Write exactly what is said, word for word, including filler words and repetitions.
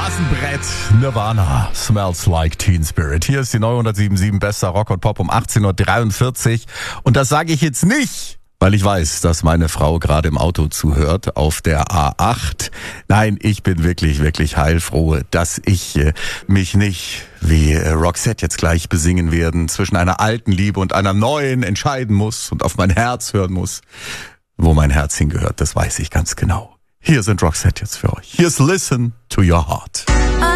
Was ein Brett. Nirvana, Smells Like Teen Spirit. Hier ist die neue hundertsieben bester Rock und Pop um achtzehn Uhr dreiundvierzig. Und das sage ich jetzt nicht, weil ich weiß, dass meine Frau gerade im Auto zuhört auf der A acht. Nein, ich bin wirklich, wirklich heilfroh, dass ich äh, mich nicht, wie äh, Roxette jetzt gleich besingen werden, zwischen einer alten Liebe und einer neuen entscheiden muss und auf mein Herz hören muss. Wo mein Herz hingehört, das weiß ich ganz genau. Hier sind Roxette jetzt für euch. Here's Listen to Your Heart.